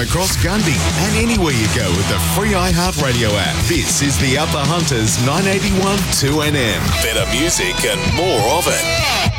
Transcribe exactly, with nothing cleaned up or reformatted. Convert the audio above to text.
across Gundy and anywhere you go with the free iHeartRadio app. This is the Upper Hunters nine eighty-one two N M. Better music and more of it.